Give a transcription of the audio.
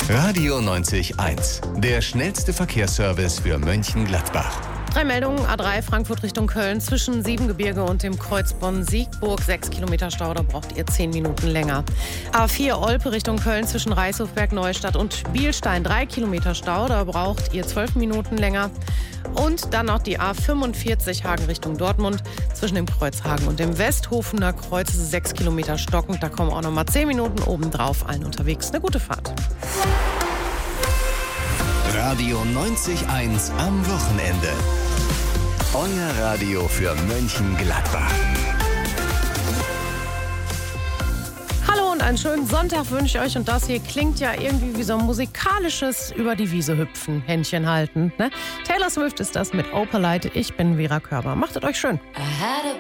Radio 90.1, der schnellste Verkehrsservice für Mönchengladbach. 3 Meldungen. A3 Frankfurt Richtung Köln zwischen Siebengebirge und dem Kreuz Bonn-Siegburg. 6 Kilometer Stau, da braucht ihr 10 Minuten länger. A4 Olpe Richtung Köln zwischen Reißhofberg, Neustadt und Bielstein. 3 Kilometer Stau, da braucht ihr 12 Minuten länger. Und dann noch die A45 Hagen Richtung Dortmund. Zwischen dem Kreuz Hagen und dem Westhofener Kreuz 6 Kilometer stockend. Da kommen auch noch mal 10 Minuten obendrauf. Allen unterwegs eine gute Fahrt. Radio 90.1 am Wochenende. Euer Radio für Mönchengladbach. Hallo und einen schönen Sonntag wünsche ich euch. Und das hier klingt ja irgendwie wie so ein musikalisches über die Wiese hüpfen, Händchen halten. Ne? Taylor Swift ist das mit Opalite. Ich bin Vera Körber. Macht es euch schön.